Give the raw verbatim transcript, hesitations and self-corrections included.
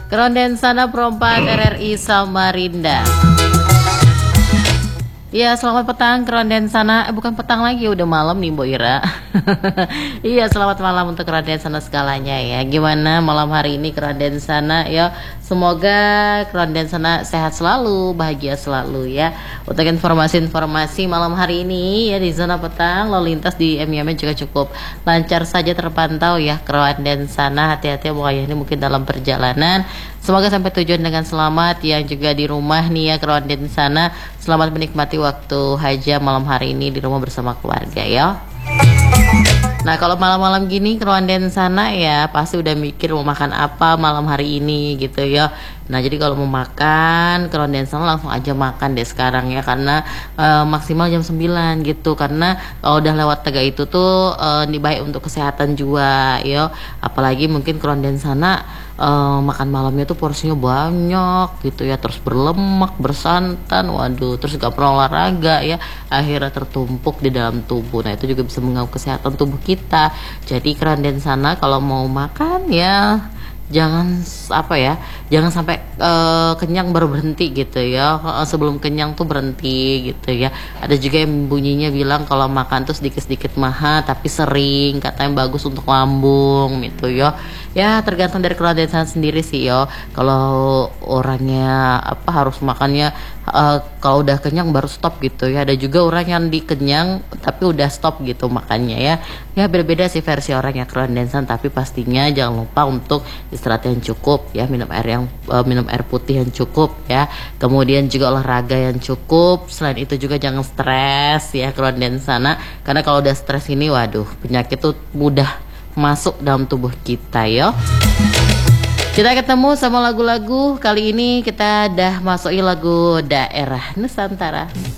Krondensana Perempat R R I Samarinda. Iya, selamat petang Krondensana. Eh, bukan petang lagi, udah malam nih Mbok Ira. Iya, selamat malam untuk Krondensana segalanya ya. Gimana malam hari ini Krondensana ya? Semoga Krondensana sehat selalu, bahagia selalu ya. Untuk informasi-informasi malam hari ini ya, di zona petang lalu lintas di M Y M juga cukup lancar saja terpantau ya Krondensana. Hati-hati pokoknya ini mungkin dalam perjalanan. Semoga sampai tujuan dengan selamat. Yang juga di rumah nih ya Krondensana, selamat menikmati waktu haja malam hari ini di rumah bersama keluarga ya. Nah, kalau malam-malam gini Krondensana ya pasti udah mikir mau makan apa malam hari ini gitu ya. Nah, jadi kalau mau makan Krondensana langsung aja makan deh sekarang ya, karena uh, maksimal jam sembilan gitu, karena kalau udah lewat tega itu tuh uh, ini baik untuk kesehatan juga ya. Apalagi mungkin Krondensana uh, makan malamnya tuh porsinya banyak gitu ya, terus berlemak, bersantan, waduh, terus gak pernah olahraga ya, akhirnya tertumpuk di dalam tubuh. Nah, itu juga bisa mengganggu kesehatan tubuh kita. Jadi Krondensana kalau mau makan ya jangan apa ya, jangan sampai uh, kenyang baru berhenti gitu ya. Uh, sebelum kenyang tuh berhenti gitu ya. Ada juga yang bunyinya bilang kalau makan tuh sedikit-sedikit mahal tapi sering, katanya bagus untuk lambung gitu ya. Ya tergantung dari Krondensana sendiri sih ya. Kalau orangnya apa harus makannya uh, kalau udah kenyang baru stop gitu ya. Ada juga orang yang dikenyang tapi udah stop gitu makannya ya. Ya beda-beda sih versi orangnya Krondensana, tapi pastinya jangan lupa untuk istirahat yang cukup ya, minum air yang uh, minum air putih yang cukup ya, kemudian juga olahraga yang cukup. Selain itu juga jangan stres ya Krondensana, karena kalau udah stres ini waduh penyakit tuh mudah masuk dalam tubuh kita ya. Kita ketemu sama lagu-lagu kali ini, kita dah masuki lagu daerah Nusantara.